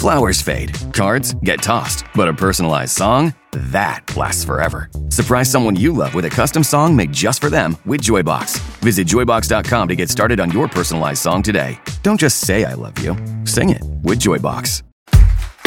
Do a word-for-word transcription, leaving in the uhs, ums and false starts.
Flowers fade, cards get tossed, but a personalized song? That lasts forever. Surprise someone you love with a custom song made just for them with Joybox. Visit joybox dot com to get started on your personalized song today. Don't just say I love you. Sing it with Joybox.